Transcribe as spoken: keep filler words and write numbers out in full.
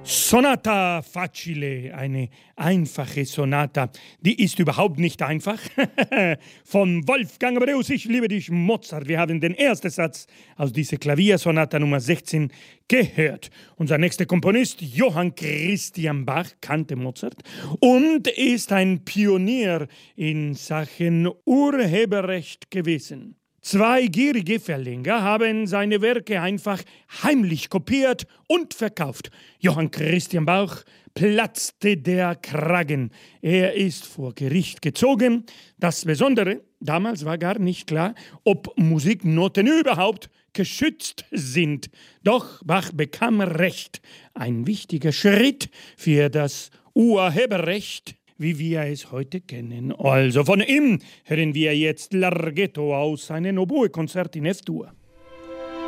Sonata facile, eine einfache Sonata. Die ist überhaupt nicht einfach. Von Wolfgang Amadeus, ich liebe dich, Mozart. Wir haben den ersten Satz aus dieser Klaviersonata Nummer sechzehn gehört. Unser nächster Komponist, Johann Christian Bach, kannte Mozart und ist ein Pionier in Sachen Urheberrecht gewesen. Zwei gierige Verleger haben seine Werke einfach heimlich kopiert und verkauft. Johann Christian Bach platzte der Kragen. Er ist vor Gericht gezogen. Das Besondere, damals war gar nicht klar, ob Musiknoten überhaupt geschützt sind. Doch Bach bekam Recht. Ein wichtiger Schritt für das Urheberrecht, wie wir es heute kennen. Also von ihm hören wir jetzt Larghetto aus seinem Oboe-Konzert in F-Dur.